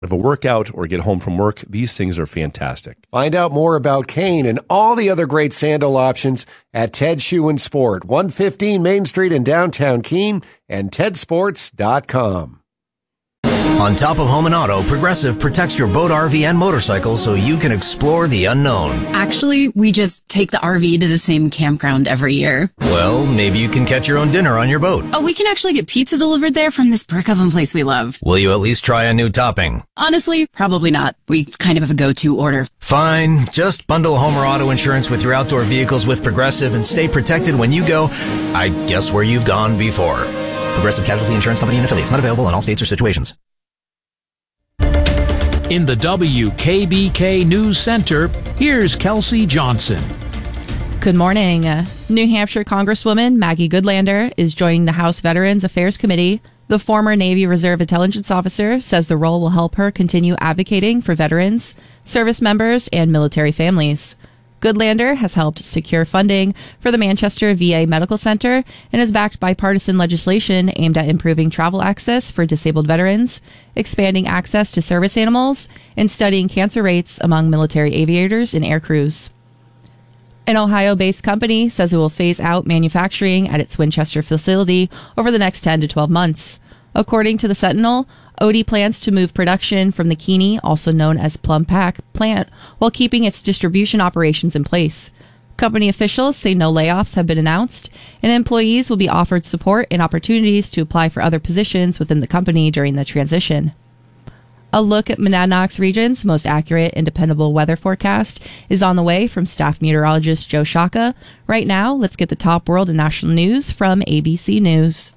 of a workout or get home from work, these things are fantastic. Find out more about Kane and all the other great sandal options at Ted Shoe and Sport, 115 Main Street in downtown Keene, and tedsports.com. On top of home and auto, Progressive protects your boat, RV, and motorcycle so you can explore the unknown. Actually, we just take the RV to the same campground every year. Well, maybe you can catch your own dinner on your boat. Oh, we can actually get pizza delivered there from this brick oven place we love. Will you at least try a new topping? Honestly, probably not. We kind of have a go-to order. Fine. Just bundle home or auto insurance with your outdoor vehicles with Progressive and stay protected when you go, I guess, where you've gone before. Progressive Casualty Insurance Company and affiliates. Not available in all states or situations. In the WKBK News Center, here's Kelsey Johnson. Good morning. New Hampshire Congresswoman Maggie Goodlander is joining the House Veterans Affairs Committee. The former Navy Reserve Intelligence Officer says the role will help her continue advocating for veterans, service members, and military families. Goodlander has helped secure funding for the Manchester VA Medical Center and is backed bipartisan legislation aimed at improving travel access for disabled veterans, expanding access to service animals, and studying cancer rates among military aviators and air crews. An Ohio-based company says it will phase out manufacturing at its Winchester facility over the next 10 to 12 months. According to the Sentinel, Odie plans to move production from the Keeney, also known as Plum Pack, plant while keeping its distribution operations in place. Company officials say no layoffs have been announced, and employees will be offered support and opportunities to apply for other positions within the company during the transition. A look at Monadnock's region's most accurate and dependable weather forecast is on the way from staff meteorologist Joe Shaka. Right now, let's get the top world and national news from ABC News.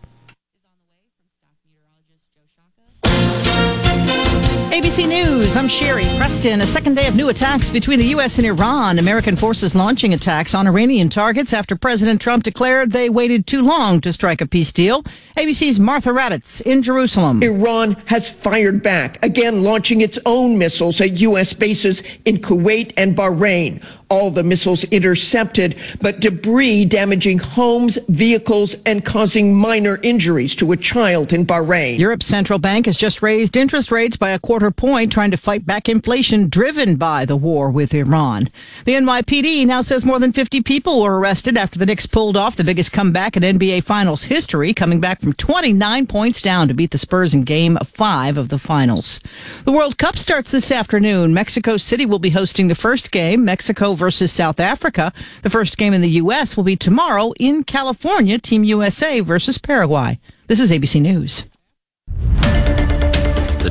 ABC News, I'm Sherry Preston. A second day of new attacks between the U.S. and Iran. American forces launching attacks on Iranian targets after President Trump declared they waited too long to strike a peace deal. ABC's Martha Raddatz in Jerusalem. Iran has fired back, again launching its own missiles at U.S. bases in Kuwait and Bahrain. All the missiles intercepted, but debris damaging homes, vehicles, and causing minor injuries to a child in Bahrain. Europe's central bank has just raised interest rates by a quarter point, trying to fight back inflation driven by the war with Iran. The NYPD now says more than 50 people were arrested after the Knicks pulled off the biggest comeback in NBA Finals history, coming back from 29 points down to beat the Spurs in Game 5 of the Finals. The World Cup starts this afternoon. Mexico City will be hosting the first game, Mexico versus South Africa. The first game in the U.S. will be tomorrow in California, Team USA versus Paraguay. This is ABC News. The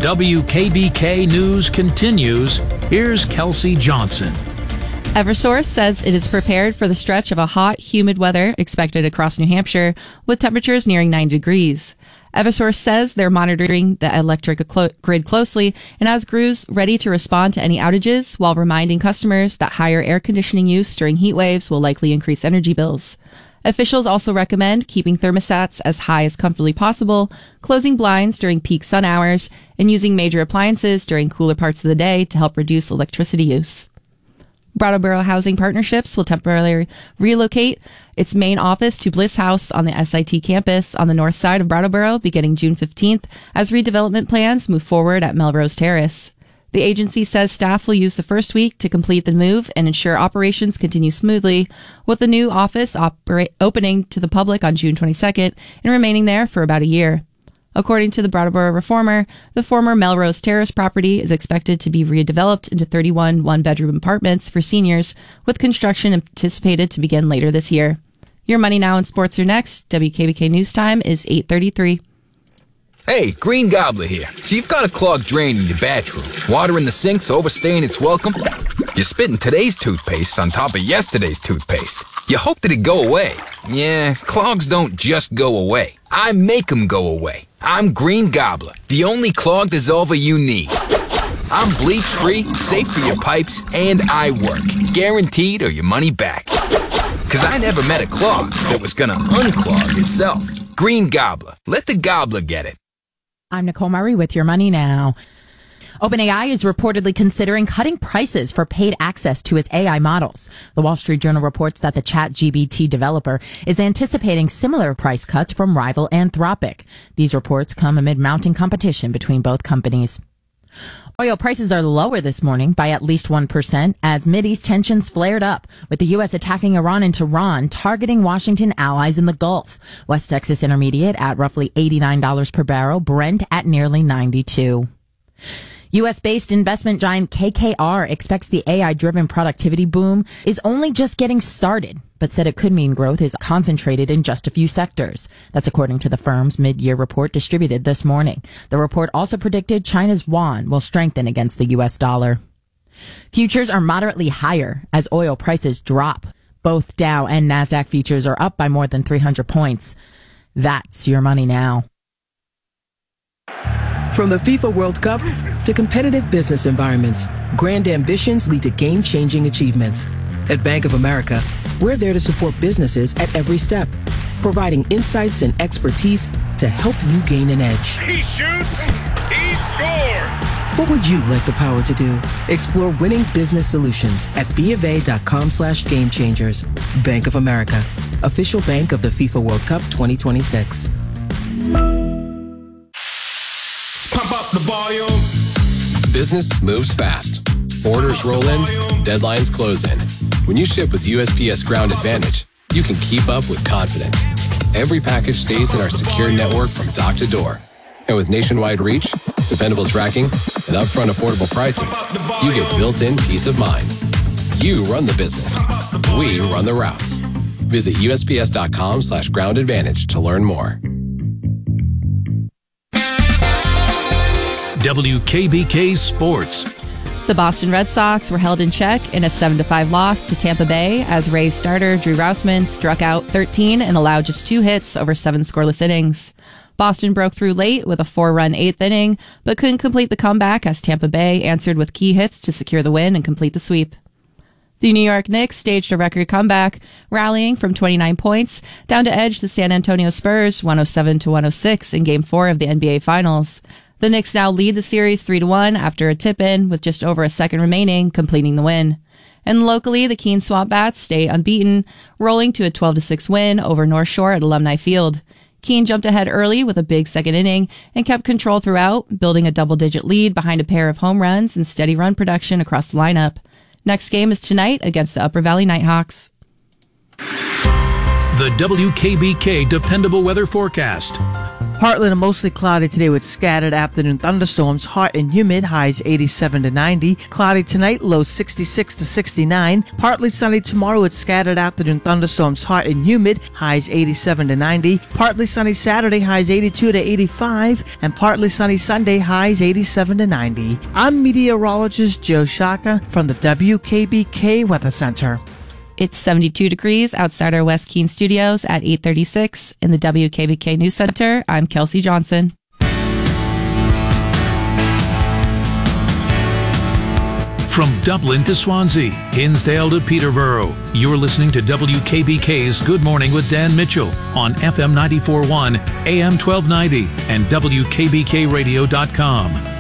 WKBK News continues. Here's Kelsey Johnson. Eversource says it is prepared for the stretch of a hot, humid weather expected across New Hampshire, with temperatures nearing 90 degrees. Eversource says they're monitoring the electric grid closely and has crews ready to respond to any outages, while reminding customers that higher air conditioning use during heat waves will likely increase energy bills. Officials also recommend keeping thermostats as high as comfortably possible, closing blinds during peak sun hours, and using major appliances during cooler parts of the day to help reduce electricity use. Brattleboro Housing Partnerships will temporarily relocate its main office to Bliss House on the SIT campus on the north side of Brattleboro beginning June 15th as redevelopment plans move forward at Melrose Terrace. The agency says staff will use the first week to complete the move and ensure operations continue smoothly, with the new office opening to the public on June 22nd and remaining there for about a year. According to the Brattleboro Reformer, the former Melrose Terrace property is expected to be redeveloped into 31 one-bedroom apartments for seniors, with construction anticipated to begin later this year. Your Money Now and Sports are next. WKBK News Time is 8:33. Hey, Green Gobbler here. So you've got a clogged drain in your bathroom. Water in the sink's overstaying its welcome. You're spitting today's toothpaste on top of yesterday's toothpaste. You hope that it go away. Yeah, clogs don't just go away. I make them go away. I'm Green Gobbler, the only clog dissolver you need. I'm bleach-free, safe for your pipes, and I work. Guaranteed or your money back. Because I never met a clog that was gonna unclog itself. Green Gobbler. Let the gobbler get it. I'm Nicole Murray with Your Money Now. OpenAI is reportedly considering cutting prices for paid access to its AI models. The Wall Street Journal reports that the ChatGPT developer is anticipating similar price cuts from rival Anthropic. These reports come amid mounting competition between both companies. Oil prices are lower this morning by at least 1% as Mideast tensions flared up, with the U.S. attacking Iran and Tehran targeting Washington allies in the Gulf. West Texas Intermediate at roughly $89 per barrel, Brent at nearly $92. U.S.-based investment giant KKR expects the AI-driven productivity boom is only just getting started, but said it could mean growth is concentrated in just a few sectors. That's according to the firm's mid-year report distributed this morning. The report also predicted China's yuan will strengthen against the U.S. dollar. Futures are moderately higher as oil prices drop. Both Dow and NASDAQ futures are up by more than 300 points. That's your money now. From the FIFA World Cup to competitive business environments, grand ambitions lead to game-changing achievements. At Bank of America, we're there to support businesses at every step, providing insights and expertise to help you gain an edge. He shoots, he scores! What would you like the power to do? Explore winning business solutions at BofA.com/gamechangers. Bank of America, official bank of the FIFA World Cup 2026. Pump up the volume. Business moves fast. Orders roll in, deadlines close in. When you ship with USPS Ground Advantage, you can keep up with confidence. Every package stays in our secure network from dock to door. And with nationwide reach, dependable tracking, and upfront affordable pricing, you get built-in peace of mind. You run the business. We run the routes. Visit USPS.com/Ground Advantage to learn more. WKBK Sports. The Boston Red Sox were held in check in a 7-5 loss to Tampa Bay as Rays starter Drew Rousman struck out 13 and allowed just 2 hits over 7 scoreless innings. Boston broke through late with a 4-run 8th inning, but couldn't complete the comeback as Tampa Bay answered with key hits to secure the win and complete the sweep. The New York Knicks staged a record comeback, rallying from 29 points down to edge the San Antonio Spurs 107-106 in Game 4 of the NBA Finals. The Knicks now lead the series 3-1 after a tip-in with just over a second remaining, completing the win. And locally, the Keene Swamp Bats stay unbeaten, rolling to a 12-6 win over North Shore at Alumni Field. Keene jumped ahead early with a big second inning and kept control throughout, building a double-digit lead behind a pair of home runs and steady run production across the lineup. Next game is tonight against the Upper Valley Nighthawks. The WKBK Dependable Weather Forecast. Partly to mostly cloudy today with scattered afternoon thunderstorms, hot and humid, highs 87 to 90. Cloudy tonight, lows 66 to 69. Partly sunny tomorrow with scattered afternoon thunderstorms, hot and humid, highs 87 to 90. Partly sunny Saturday, highs 82 to 85. And partly sunny Sunday, highs 87 to 90. I'm meteorologist Joe Shaka from the WKBK Weather Center. It's 72 degrees outside our West Keene studios at 8:36 in the WKBK News Center. I'm Kelsey Johnson. From Dublin to Swansea, Hinsdale to Peterborough, you're listening to WKBK's Good Morning with Dan Mitchell on FM 94.1, AM 1290, and WKBKradio.com.